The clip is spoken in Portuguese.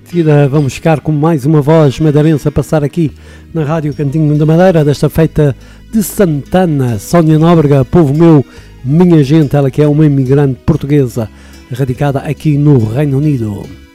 seguida vamos ficar com mais uma voz madeirense a passar aqui na Rádio Cantinho da Madeira, desta feita de Santana, Sónia Nóbrega, povo meu, minha gente, ela que é uma imigrante portuguesa radicada aqui no Reino Unido.